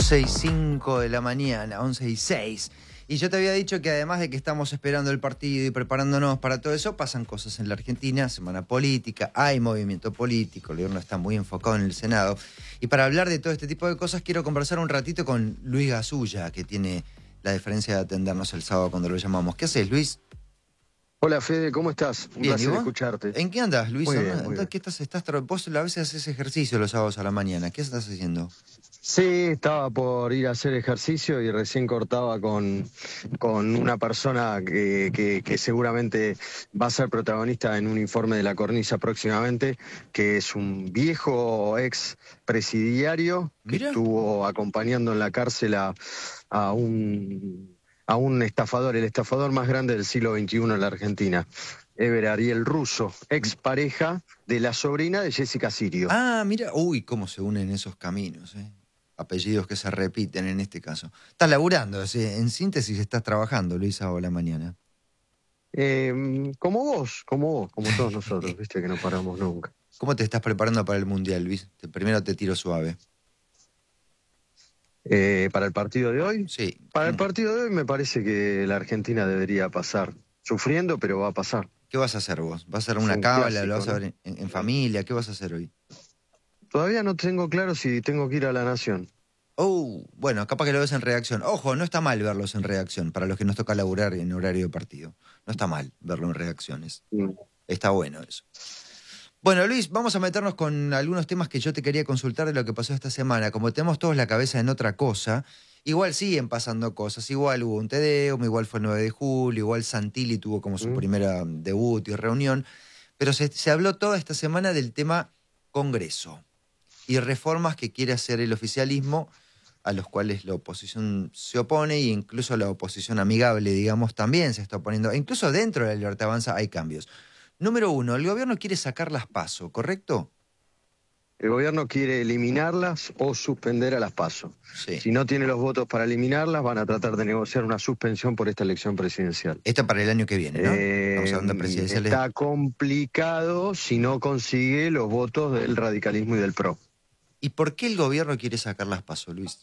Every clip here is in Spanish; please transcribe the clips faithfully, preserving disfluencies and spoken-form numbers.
once y cinco de la mañana, once y seis. Y yo te había dicho que además de que estamos esperando el partido y preparándonos para todo eso, pasan cosas en la Argentina, semana política, hay movimiento político, el gobierno está muy enfocado en el Senado. Y para hablar de todo este tipo de cosas, quiero conversar un ratito con Luis Gasulla, que tiene la deferencia de atendernos el sábado cuando lo llamamos. ¿Qué haces, Luis? Hola, Fede, ¿cómo estás? Un Bien, placer ¿y vos? escucharte. ¿En qué andas, Luis? Muy bien, muy bien. ¿Qué estás, estás, vos a veces haces ejercicio los sábados a la mañana. ¿Qué estás haciendo? Sí, estaba por ir a hacer ejercicio y recién cortaba con, con una persona que, que, que seguramente va a ser protagonista en un informe de la cornisa próximamente, que es un viejo ex presidiario que Mira. estuvo acompañando en la cárcel a, a un... a un estafador, el estafador más grande del siglo veintiuno en la Argentina, Ever Ariel Russo, ex pareja de la sobrina de Jessica Sirio. Ah, mira, uy, cómo se unen esos caminos, ¿eh? Apellidos que se repiten en este caso. Estás laburando, ¿sí? En síntesis estás trabajando, Luis, a la mañana. Eh, como vos, como vos, como todos nosotros, viste que no paramos nunca. ¿Cómo te estás preparando para el Mundial, Luis? Primero te tiro suave. Eh, ¿Para el partido de hoy? Sí. Para el partido de hoy me parece que la Argentina debería pasar. Sufriendo, pero va a pasar. ¿Qué vas a hacer vos? ¿Vas a hacer Es una un cábala? clásico, ¿Lo vas a ¿no? ver en, en familia? ¿Qué vas a hacer hoy? Todavía no tengo claro si tengo que ir a La Nación. Oh, bueno, capaz que lo ves en reacción. Ojo, no está mal verlos en reacción, para los que nos toca laburar en horario de partido. No está mal verlo en reacciones. Mm. Está bueno eso. Bueno, Luis, vamos a meternos con algunos temas que yo te quería consultar de lo que pasó esta semana. Como tenemos todos la cabeza en otra cosa, igual siguen pasando cosas. Igual hubo un Te Deum, igual fue el nueve de julio, igual Santilli tuvo como su Mm. primera debut y reunión. Pero se, se habló toda esta semana del tema Congreso y reformas que quiere hacer el oficialismo, a los cuales la oposición se opone, e incluso la oposición amigable, digamos, también se está oponiendo. E incluso dentro de la Libertad Avanza hay cambios. Número uno, el gobierno quiere sacar las PASO, ¿correcto? El gobierno quiere eliminarlas o suspender a las PASO. Sí. Si no tiene los votos para eliminarlas, van a tratar de negociar una suspensión por esta elección presidencial. Esta para el año que viene, ¿no? Eh, Estamos hablando de presidenciales. Está complicado si no consigue los votos del radicalismo y del P R O. ¿Y por qué el gobierno quiere sacar las PASO, Luis?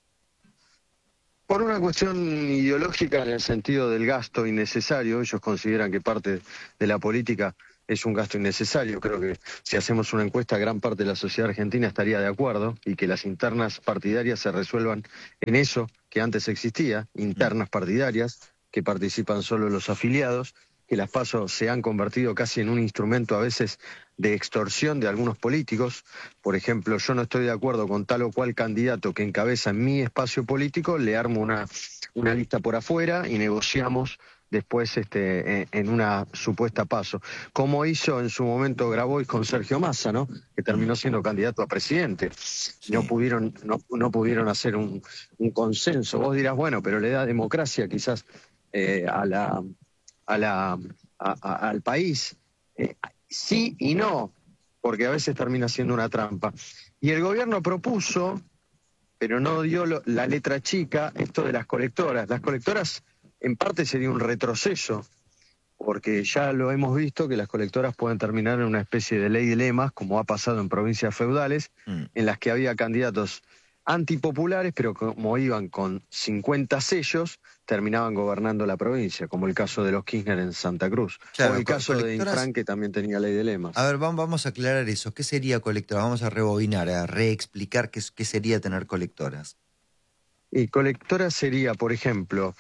Por una cuestión ideológica en el sentido del gasto innecesario. Ellos consideran que parte de la política es un gasto innecesario. Creo que si hacemos una encuesta, gran parte de la sociedad argentina estaría de acuerdo, y que las internas partidarias se resuelvan en eso que antes existía, internas partidarias, que participan solo los afiliados, que las PASO se han convertido casi en un instrumento a veces de extorsión de algunos políticos. Por ejemplo, yo no estoy de acuerdo con tal o cual candidato que encabeza mi espacio político, le armo una, una lista por afuera y negociamos después este, en una supuesta PASO. Como hizo en su momento Grabois con Sergio Massa, ¿no? Que terminó siendo candidato a presidente. Sí. No pudieron, no, no pudieron hacer un, un consenso. Vos dirás, bueno, pero le da democracia quizás eh, a la... A la, a, a, al país, eh, sí y no, porque a veces termina siendo una trampa. Y el gobierno propuso, pero no dio lo, la letra chica, esto de las colectoras. Las colectoras en parte sería un retroceso, porque ya lo hemos visto que las colectoras pueden terminar en una especie de ley de lemas, como ha pasado en provincias feudales, mm. en las que había candidatos antipopulares, pero como iban con cincuenta sellos, terminaban gobernando la provincia, como el caso de los Kirchner en Santa Cruz. Claro, o el caso colectoras... de Infran, que también tenía ley de lemas. A ver, vamos a aclarar eso. ¿Qué sería colectora? Vamos a rebobinar, a reexplicar qué, qué sería tener colectoras. Y colectora sería, por ejemplo,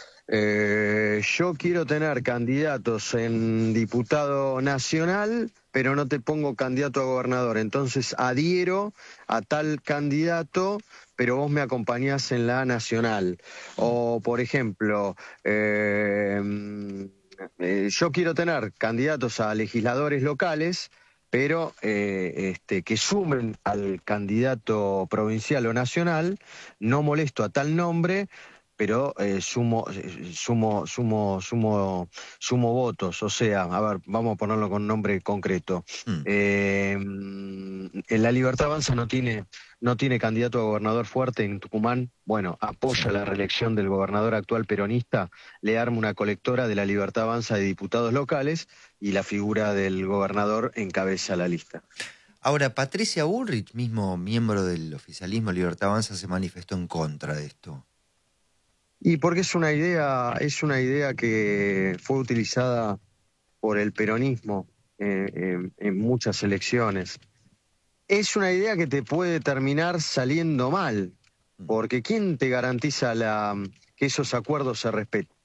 eh, yo quiero tener candidatos en diputado nacional, pero no te pongo candidato a gobernador. Entonces adhiero a tal candidato, pero vos me acompañás en la nacional. O, por ejemplo, eh, eh, yo quiero tener candidatos a legisladores locales, pero eh, este, que sumen al candidato provincial o nacional. No molesto a tal nombre, pero eh, sumo, sumo, sumo, sumo, sumo votos. O sea, a ver, vamos a ponerlo con nombre concreto. Mm. Eh, en la Libertad Avanza no tiene, no tiene candidato a gobernador fuerte en Tucumán. Bueno, apoya la reelección del gobernador actual peronista, le arma una colectora de la Libertad Avanza de diputados locales y la figura del gobernador encabeza la lista. Ahora, Patricia Bullrich, mismo miembro del oficialismo Libertad Avanza, se manifestó en contra de esto. Y porque es una idea, es una idea que fue utilizada por el peronismo eh, en, en muchas elecciones. Es una idea que te puede terminar saliendo mal, porque ¿quién te garantiza la, que esos acuerdos se respeten?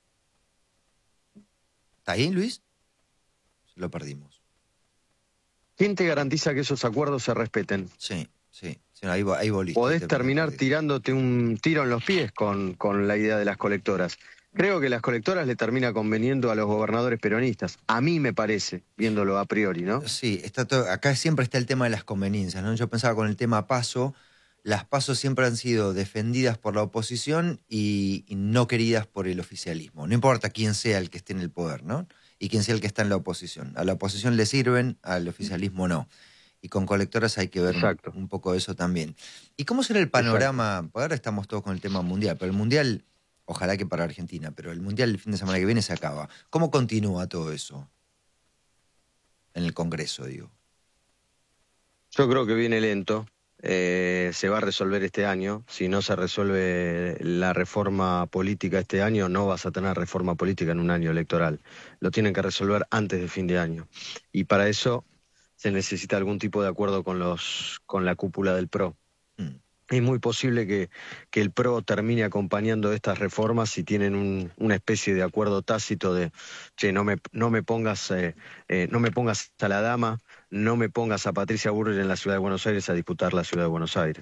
¿Está ahí, Luis? Lo perdimos. ¿Quién te garantiza que esos acuerdos se respeten? Sí, sí, sí ahí, ahí volviste. Podés terminar tirándote un tiro en los pies con, con la idea de las colectoras. Creo que las colectoras le termina conveniendo a los gobernadores peronistas. A mí me parece, viéndolo a priori, ¿no? Sí, está todo, acá siempre está el tema de las conveniencias, ¿no? Yo pensaba con el tema PASO, las PASO siempre han sido defendidas por la oposición y, y no queridas por el oficialismo. No importa quién sea el que esté en el poder, ¿no? Y quién sea el que está en la oposición. A la oposición le sirven, al oficialismo no. Y con colectoras hay que ver un, un poco de eso también. ¿Y cómo será el panorama? Exacto. Ahora estamos todos con el tema mundial, pero el mundial, ojalá que para Argentina, pero el mundial el fin de semana que viene se acaba. ¿Cómo continúa todo eso? En el Congreso, digo. Yo creo que viene lento. Eh, se va a resolver este año. Si no se resuelve la reforma política este año, no vas a tener reforma política en un año electoral. Lo tienen que resolver antes de fin de año. Y para eso se necesita algún tipo de acuerdo con los con la cúpula del P R O. Mm. Es muy posible que, que el P R O termine acompañando estas reformas si tienen un, una especie de acuerdo tácito de, che, no me, no me pongas eh, eh, no me pongas a la dama, no me pongas a Patricia Bullrich en la Ciudad de Buenos Aires a disputar la Ciudad de Buenos Aires.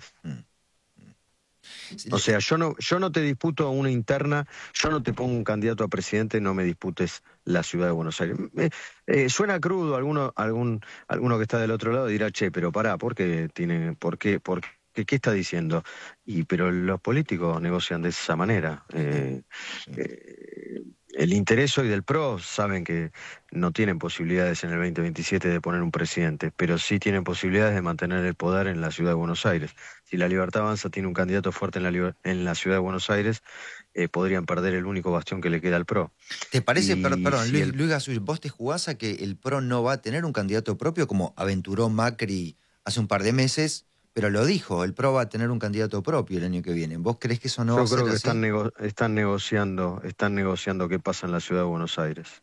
O sea, yo no, yo no te disputo una interna, yo no te pongo un candidato a presidente, no me disputes la Ciudad de Buenos Aires. Eh, eh, suena crudo, alguno, algún, alguno que está del otro lado dirá, che, pero pará, ¿por qué tiene, por qué, por qué, qué está diciendo? Y pero los políticos negocian de esa manera. Eh, eh, el interés hoy del P R O saben que no tienen posibilidades en el veinte veintisiete de poner un presidente, pero sí tienen posibilidades de mantener el poder en la Ciudad de Buenos Aires. Si la Libertad Avanza tiene un candidato fuerte en la, en la Ciudad de Buenos Aires, eh, podrían perder el único bastión que le queda al P R O. ¿Te parece, y per, perdón, si Luis, el... Luis Gasull, vos te jugás a que el P R O no va a tener un candidato propio, como aventuró Macri hace un par de meses, pero lo dijo, el P R O va a tener un candidato propio el año que viene? ¿Vos creés que eso no Yo va a ser creo que así? están, nego están negociando, están negociando qué pasa en la Ciudad de Buenos Aires.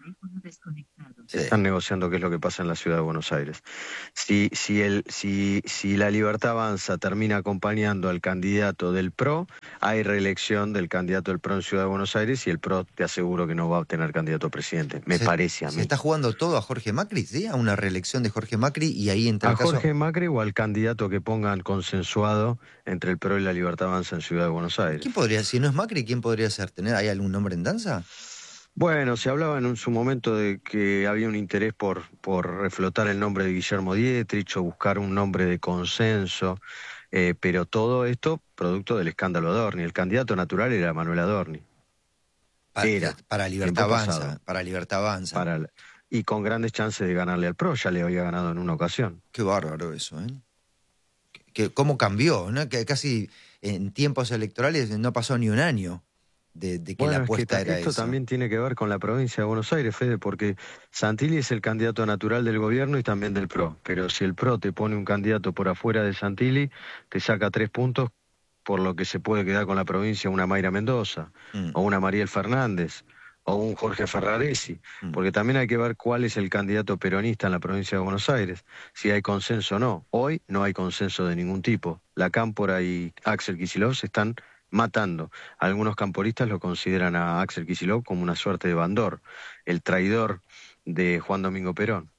Sí. Están negociando qué es lo que pasa en la Ciudad de Buenos Aires. Si, si, el, si, si la Libertad Avanza termina acompañando al candidato del P R O, hay reelección del candidato del P R O en Ciudad de Buenos Aires y el P R O te aseguro que no va a obtener candidato a presidente. Me se, parece a mí. ¿Se está jugando todo a Jorge Macri, sí? A una reelección de Jorge Macri y ahí entra ¿A el caso... Jorge Macri o al candidato que pongan consensuado entre el P R O y la Libertad Avanza en Ciudad de Buenos Aires? ¿Quién podría, si no es Macri, quién podría ser? ¿Tener ahí algún nombre en danza? Bueno, se hablaba en su momento de que había un interés por, por reflotar el nombre de Guillermo Dietrich o buscar un nombre de consenso, eh, pero todo esto producto del escándalo Adorni. El candidato natural era Manuel Adorni. Para, era. Para Libertad Avanza. Para Libertad Avanza. Para, y con grandes chances de ganarle al P R O, ya le había ganado en una ocasión. Qué bárbaro eso, ¿eh? Que, ¿Cómo cambió? ¿No? Que casi en tiempos electorales no pasó ni un año. De, de que bueno, la apuesta es que era esto eso. También tiene que ver con la provincia de Buenos Aires, Fede, porque Santilli es el candidato natural del gobierno y también del P R O. Pero si el P R O te pone un candidato por afuera de Santilli, te saca tres puntos, por lo que se puede quedar con la provincia una Mayra Mendoza, mm. o una Mariel Fernández, o un Jorge Ferraresi. Mm. Porque también hay que ver cuál es el candidato peronista en la provincia de Buenos Aires, si hay consenso o no. Hoy no hay consenso de ningún tipo. La Cámpora y Axel Kicillof se están matando. Algunos camporistas lo consideran a Axel Kicillof como una suerte de bandor, el traidor de Juan Domingo Perón.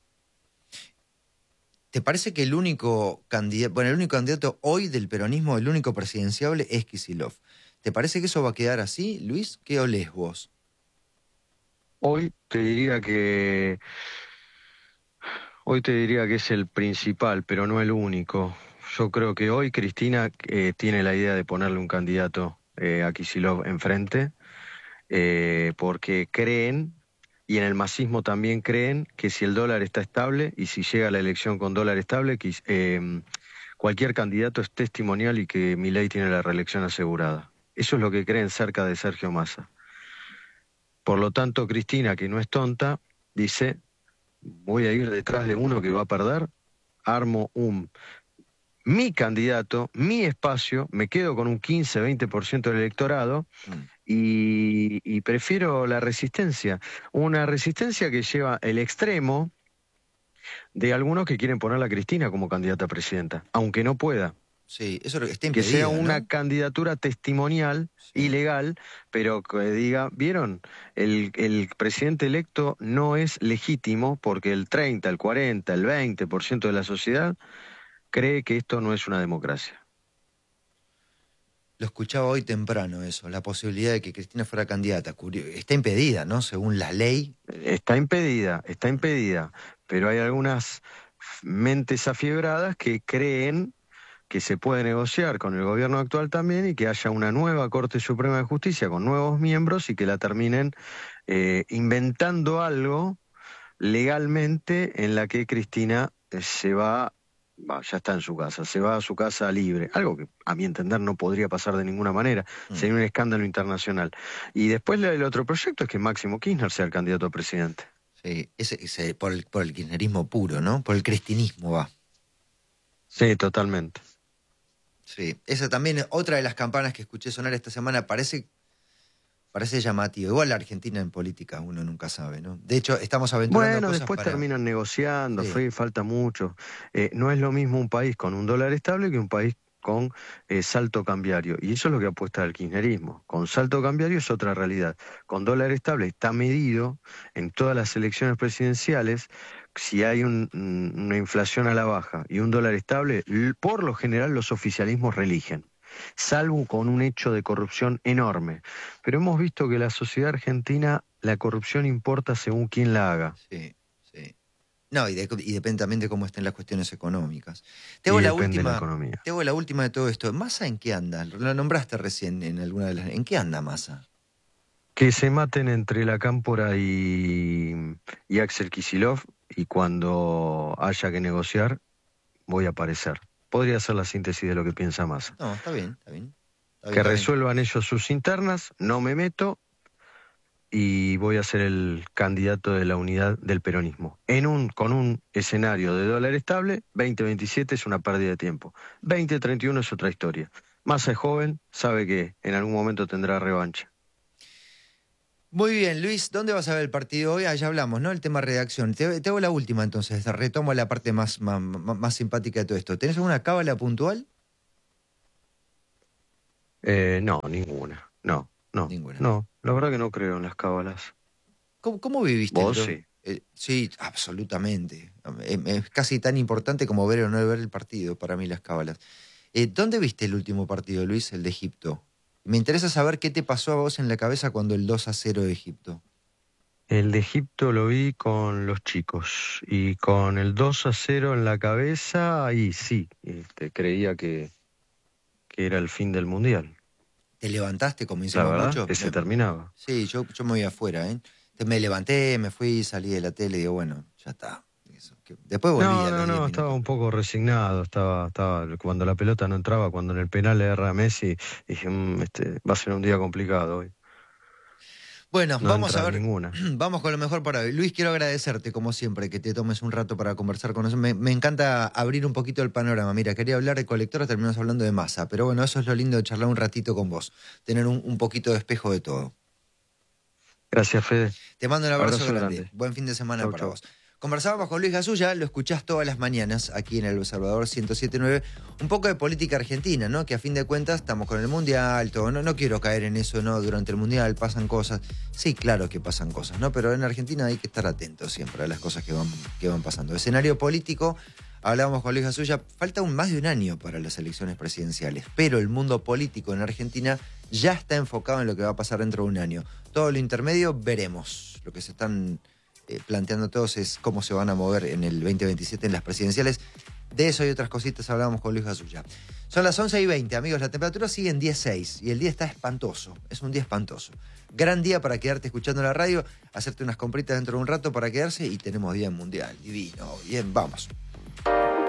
¿Te parece que el único candidato, bueno, el único candidato hoy del peronismo, el único presidenciable es Kicillof? ¿Te parece que eso va a quedar así, Luis? ¿Qué olés vos? Hoy te diría que hoy te diría que es el principal, pero no el único. Yo creo que hoy Cristina eh, tiene la idea de ponerle un candidato eh, a Kicillof enfrente, eh, porque creen, y en el masismo también creen, que si el dólar está estable y si llega la elección con dólar estable, que, eh, cualquier candidato es testimonial y que Milei tiene la reelección asegurada. Eso es lo que creen cerca de Sergio Massa. Por lo tanto, Cristina, que no es tonta, dice, voy a ir detrás de uno que va a perder armo un mi candidato, mi espacio, me quedo con un quince, veinte por ciento del electorado mm. y, y prefiero la resistencia. Una resistencia que lleva el extremo de algunos que quieren poner a Cristina como candidata a presidenta, aunque no pueda. Sí, eso está impedido, que sea una ¿no? candidatura testimonial, sí. ilegal, pero que diga, ¿vieron? El, el presidente electo no es legítimo porque el treinta, el cuarenta, el veinte por ciento de la sociedad cree que esto no es una democracia. Lo escuchaba hoy temprano eso, la posibilidad de que Cristina fuera candidata. Está impedida, ¿no? Según la ley. Está impedida, está impedida, pero hay algunas mentes afiebradas que creen que se puede negociar con el gobierno actual también y que haya una nueva Corte Suprema de Justicia con nuevos miembros y que la terminen eh, inventando algo legalmente en la que Cristina eh, se va, va, ya está en su casa, se va a su casa libre, algo que a mi entender no podría pasar de ninguna manera, mm. sería un escándalo internacional. Y después el otro proyecto es que Máximo Kirchner sea el candidato a presidente. Sí, ese, ese, por, el, por el kirchnerismo puro, ¿no? Por el cristinismo va. Sí, totalmente. Sí, esa también es otra de las campanas que escuché sonar esta semana. Parece, parece llamativo. Igual la Argentina en política uno nunca sabe, ¿no? De hecho, estamos aventurando bueno, cosas después para... terminan negociando, sí. Fue, falta mucho. Eh, no es lo mismo un país con un dólar estable que un país con eh, salto cambiario. Y eso es lo que apuesta el kirchnerismo. Con salto cambiario es otra realidad. Con dólar estable está medido en todas las elecciones presidenciales. Si hay un, una inflación a la baja y un dólar estable, por lo general los oficialismos reeligen, salvo con un hecho de corrupción enorme. Pero hemos visto que la sociedad argentina, la corrupción importa según quién la haga. Sí, sí. No, y, de, y depende también de cómo estén las cuestiones económicas. Te hago la última, la economía. Te hago la última de todo esto. ¿Massa en qué anda? Lo nombraste recién en alguna de las... ¿En qué anda Massa? Que se maten entre la Cámpora y, y Axel Kicillof, y cuando haya que negociar, voy a aparecer. Podría ser la síntesis de lo que piensa Massa. No, está bien, está bien. Está bien que está resuelvan bien. ellos sus internas, no me meto, y voy a ser el candidato de la unidad del peronismo. En un, con un escenario de dólar estable, veinte veintisiete es una pérdida de tiempo. veinte treinta y uno es otra historia. Massa es joven, sabe que en algún momento tendrá revancha. Muy bien, Luis, ¿dónde vas a ver el partido hoy? Ah, ya hablamos, ¿no? El tema redacción. Te, te hago la última entonces, retomo la parte más, más, más simpática de todo esto. ¿Tenés alguna cábala puntual? Eh, no, ninguna. No, no. Ninguna. No, la verdad que no creo en las cábalas. ¿Cómo, cómo viviste? ¿Vos el, sí? Eh, sí, absolutamente. Es, es casi tan importante como ver o no ver el partido, para mí, las cábalas. Eh, ¿Dónde viste el último partido, Luis? El de Egipto. Me interesa saber qué te pasó a vos en la cabeza cuando el dos a cero de Egipto. El de Egipto lo vi con los chicos, y con el dos a cero en la cabeza, ahí sí, este, creía que, que era el fin del Mundial. ¿Te levantaste como hicimos la verdad, mucho? que se me, terminaba. Sí, yo, yo me voy afuera, ¿eh? Me levanté, me fui, salí de la tele y digo, bueno, ya está. Eso, que... Después volví no, a los No, no, no, estaba un poco resignado, estaba, estaba, cuando la pelota no entraba, cuando en el penal le erra a Messi, dije, mmm, este, va a ser un día complicado hoy. Bueno, no vamos a ver, ninguna. Vamos con lo mejor para hoy. Luis, quiero agradecerte, como siempre, que te tomes un rato para conversar con nosotros. Me, me encanta abrir un poquito el panorama. Mira, quería hablar de colectoras, terminamos hablando de Massa, pero bueno, eso es lo lindo de charlar un ratito con vos, tener un, un poquito de espejo de todo. Gracias, Fede. Te mando un abrazo, abrazo grande. grande. Buen fin de semana chau, para chau. vos. Conversábamos con Luis Gasulla, lo escuchás todas las mañanas aquí en El Observador ciento siete punto nueve. Un poco de política argentina, ¿no? Que a fin de cuentas estamos con el Mundial, todo. No, no quiero caer en eso, ¿no? Durante el Mundial pasan cosas. Sí, claro que pasan cosas, ¿no? Pero en Argentina hay que estar atentos siempre a las cosas que van, que van pasando. Escenario político, hablábamos con Luis Gasulla, falta un más de un año para las elecciones presidenciales, pero el mundo político en Argentina ya está enfocado en lo que va a pasar dentro de un año. Todo lo intermedio veremos. Lo que se están eh, planteando todos es cómo se van a mover en el veinte veintisiete en las presidenciales. De eso y otras cositas hablábamos con Luis Gasulla. Son las once y veinte, amigos. La temperatura sigue en dieciséis y el día está espantoso. Es un día espantoso. Gran día para quedarte escuchando la radio, hacerte unas compritas dentro de un rato para quedarse y tenemos día mundial. Divino. Bien, vamos.